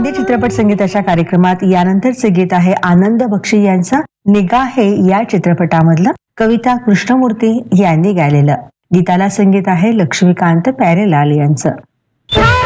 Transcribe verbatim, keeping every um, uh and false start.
हिंदी चित्रपट संगीताच्या कार्यक्रमात यानंतरचे गीत आहे आनंद बक्षी यांचं निगाहे या चित्रपटामधलं, कविता कृष्णमूर्ती यांनी गायलेलं. गीताला संगीत आहे लक्ष्मीकांत प्यारेलाल यांचं.